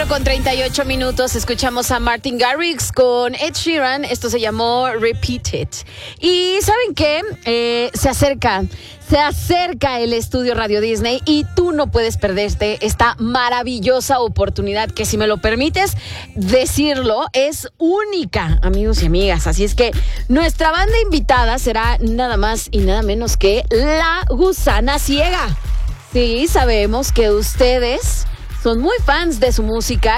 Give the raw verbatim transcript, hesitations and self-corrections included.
cuatro con treinta y ocho minutos, escuchamos a Martin Garrix con Ed Sheeran. Esto se llamó Repeat It. Y ¿saben qué? Eh, se acerca, se acerca el estudio Radio Disney y tú no puedes perderte esta maravillosa oportunidad que, si me lo permites decirlo, es única, amigos y amigas. Así es que nuestra banda invitada será nada más y nada menos que La Gusana Ciega. Sí, sabemos que ustedes son muy fans de su música